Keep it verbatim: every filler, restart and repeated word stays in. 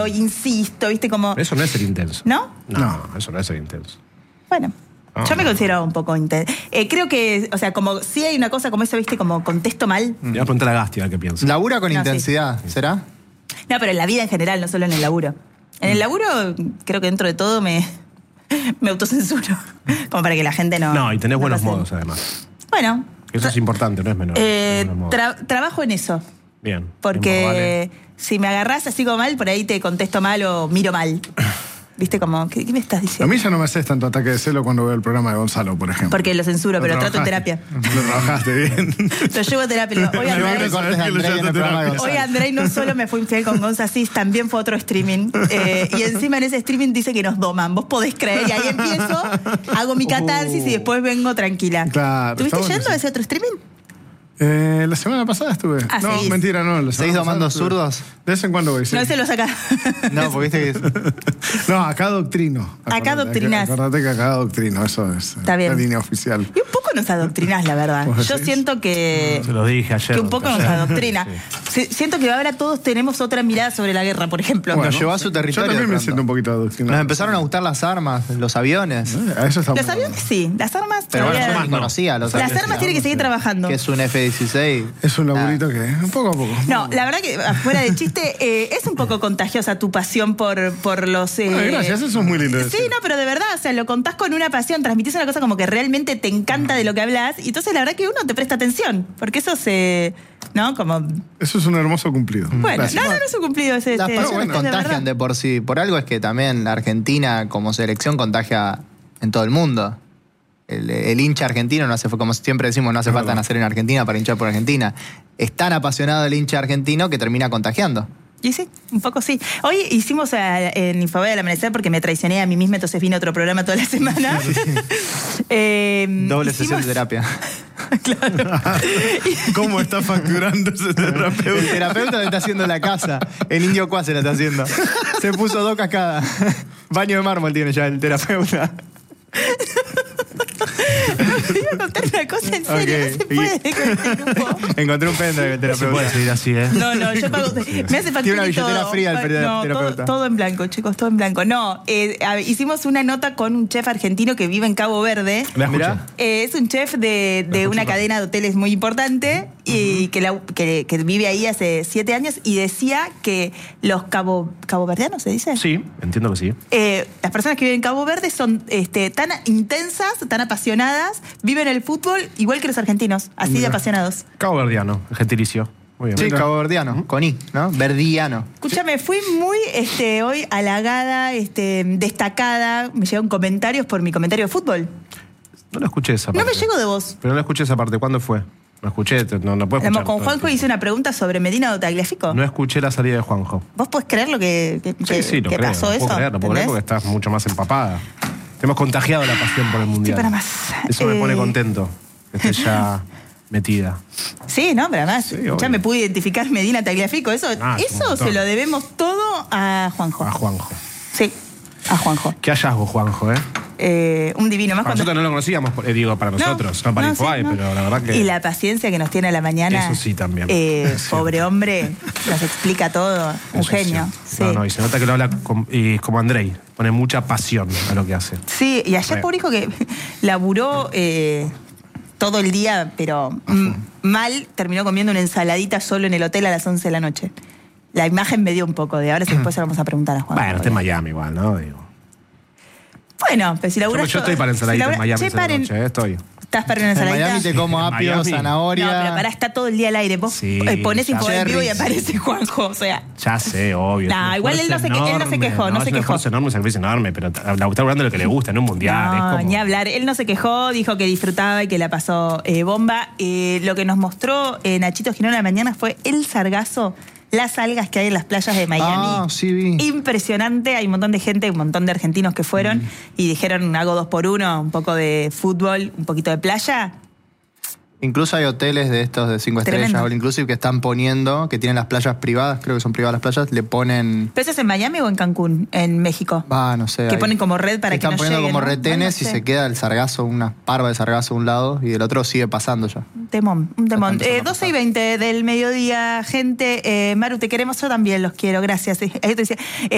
insisto, ¿viste? Como... Eso no es ser intenso. ¿No? No, No. eso no es ser intenso. Bueno, No, yo me no. considero un poco intenso. Eh, creo que, o sea, como sí hay una cosa como eso, ¿viste? Como contesto mal. Le voy a preguntar a Gasti a ver qué piensa. Labura con No, intensidad, ¿será? No, pero en la vida en general, no solo en el laburo. En el laburo, creo que dentro de todo me, me autocensuro. Como para que la gente no... No, y tenés no buenos pase. modos, además. Bueno. Eso es importante, no es menor. Eh, Buenos modos. tra- trabajo en eso. Bien. Porque Bien, vale. si me agarrás así como mal, por ahí te contesto mal o miro mal. ¿Viste? Como, ¿qué, qué me estás A diciendo? mí ya no me haces tanto ataque de celo cuando veo el programa de Gonzalo, por ejemplo. Porque lo censuro, Lo pero trato en trabajaste. terapia. Lo trabajaste bien. Lo llevo a terapia. Hoy Me Andrei, recortes de Andrei en el programa de hoy Gonzalo. Andrei no solo me fue infiel con Gonza Cis, también fue otro streaming. Eh, y encima en ese streaming dice que nos doman. Vos podés creer. Y ahí empiezo, hago mi catarsis y después vengo tranquila. Claro, ¿Estuviste está bueno, yendo sí. a ese otro streaming? Eh, la semana pasada estuve. Ah, no, seguís. mentira, no. La semana ¿Seguís pasada domando estuve. zurdos? De vez en cuando voy, sí. No, ese lo saca. No, porque viste que... No, acá doctrino. Acá Acordate, doctrinás. Acordate que acá doctrino, eso es Está bien. la línea oficial. Y un poco nos adoctrinás, la verdad. ¿Vos Yo decís? siento que... Se lo dije ayer. que un poco nos ayer. adoctrina. Sí. Si- Siento que ahora todos tenemos otra mirada sobre la guerra, por ejemplo. Nos llevó a su Yo territorio. también de me pronto. siento un poquito adoctrinado. Nos empezaron a gustar las armas, los aviones. Eh, A eso está Los muy aviones sí, las armas Pero bueno, todavía- yo más no conocía los Las aviones. armas tienen que seguir trabajando. Que es un F dieciséis. bueno. Es un laburito que, poco a poco. No, la verdad que afuera de chiste, eh, es un poco contagiosa tu pasión por, por los... eh, Ay, gracias, eso es muy lindo de Sí, decir. no, pero de verdad, o sea, lo contás con una pasión, transmitís una cosa como que realmente te encanta de lo que hablas, y entonces la verdad que uno te presta atención, porque eso se... ¿No? Como... Eso es un hermoso cumplido. Bueno, Gracias. no, no, no es un cumplido ese. Las este, pasiones es de contagian verdad. de por sí. Por algo es que también la Argentina como selección contagia en todo el mundo. El, el hincha argentino, no hace, como siempre decimos, no hace Es falta verdad. nacer en Argentina para hinchar por Argentina. Es tan apasionado el hincha argentino que termina contagiando. Y sí, un poco sí. Hoy hicimos eh, en Infobay del Amanecer porque me traicioné a mí misma, entonces vino otro programa toda la semana. Eh, Doble hicimos- sesión de terapia. Claro. ¿Cómo está facturando ese El terapeuta? terapeuta le está haciendo la casa. El indio Cuá se la está haciendo. Se puso dos cascadas. Baño de mármol tiene ya el terapeuta. Iba a contar una cosa en serio, Ok. no se puede con este grupo. Encontré un pendrive el No se puede terapeuta. seguir así, ¿eh? No, no, yo pago. Me hace factura Tiene una y todo. billetera fría el Ay, pere- no, terapeuta. todo, todo en blanco, chicos, todo en blanco. No, eh, a ver, hicimos una nota con un chef argentino que vive en Cabo Verde. La escuché. Mirá. Eh, es un chef de, de una cadena de hoteles muy importante y que, la- que- que vive ahí hace siete años y decía que los cabo, caboverdianos, ¿se dice? Sí, entiendo que sí. Eh, las personas que viven en Cabo Verde son este, tan intensas, tan apasionadas, viven el fútbol igual que los argentinos, así de Mira. apasionados. Cabo Verdiano, gentilicio. Muy bien. Sí, Mira. caboverdiano, con I, ¿no? Verdiano. Escúchame, fui muy este, hoy halagada, este, destacada, me llegaron comentarios por mi comentario de fútbol. No lo escuché esa No parte. me llegó de vos. Pero no escuché esa parte. ¿Cuándo fue? No escuché, te- no, no puedo escuchar. Con todo Juanjo el hice una pregunta sobre Medina de Tagliafico. tiempo. No escuché la salida de Juanjo. ¿Vos podés creer lo que, que, Sí, que- sí, lo que creo. pasó no eso? puedo creer, no puedo creer porque ¿Entendés? estás mucho más empapada. Te hemos contagiado la pasión por el Mundial. para más. Eso me Eh, pone contento. Que estés ya metida. Sí, no, pero además Sí, obvio. ya me pude identificar Medina Tagliafico. Eso, Ah, es un eso montón. se lo debemos todo a Juanjo. A Juanjo. Sí, a Juanjo. Qué hallazgo, Juanjo, ¿eh? Eh, un divino más Para cuando- nosotros no lo conocíamos, eh, digo, para nosotros, no, para no, Infobae, sí, no. pero la verdad que... Y la paciencia que nos tiene a la mañana. Eso sí también. eh, Es cierto. pobre hombre, nos explica todo. Un Eso es genio. cierto. Sí. No, no, y se nota que lo habla com- y como Andrei, pone mucha pasión a lo que hace. Sí, y ayer Re. pobre hijo que laburó eh, todo el día, pero mm, mal, terminó comiendo una ensaladita solo en el hotel a las once de la noche. La imagen me dio un poco de ahora, si después se lo vamos a preguntar a Juan. Bueno, está en Miami igual, ¿no? Digo. Bueno, pero si Yo, laburás... yo estoy para ensaladita si en labura- Miami Che, esa paren. noche, ¿eh? Estoy. ¿Estás para una En ensaladita? Miami te como En apio, Miami. zanahoria. No, pero para está todo el día al aire. Vos Sí, eh, ponés ya. info en vivo y Cherries. aparece Juanjo. O sea, Ya sé, obvio. No, es un igual él no esfuerzo se que- él no se enorme, quejó, no se es un quejó. esfuerzo enorme, un sacrificio enorme, pero está hablando de lo que le gusta, en un mundial. no, es como... ni hablar. Él no se quejó, dijo que disfrutaba y que la pasó eh, bomba. Eh, lo que nos mostró eh, Nachito Girón a la mañana fue el sargazo, las algas que hay en las playas de Miami. Ah, sí vi. Impresionante, hay un montón de gente, un montón de argentinos que fueron Mm. y dijeron hago dos por uno, un poco de fútbol, un poquito de playa. Incluso hay hoteles de estos de cinco Tremendo. estrellas, all inclusive, que están poniendo, que tienen las playas privadas, creo que son privadas las playas, le ponen... ¿Pero eso es en Miami o en Cancún, en México? Va, no sé. Que ahí. ponen como red para que Están no poniendo llegue, como ¿no? retenes Bueno, y sí. se queda el sargazo, una parva de sargazo a un lado y del otro sigue pasando ya. Un temón, un temón. Está empezando Eh, a doce y pasar. veinte del mediodía, gente. Eh, Maru, te queremos, yo también los quiero, gracias. Ahí te decía.